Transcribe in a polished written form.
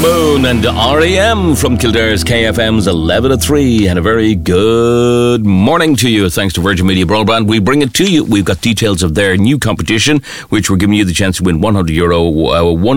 Moon and R.E.M. from Kildare's KFM's 11 to 3, and a very good morning to you. Thanks to Virgin Media Broadband, we bring it to you. We've got details of their new competition, which we're giving you the chance to win €100,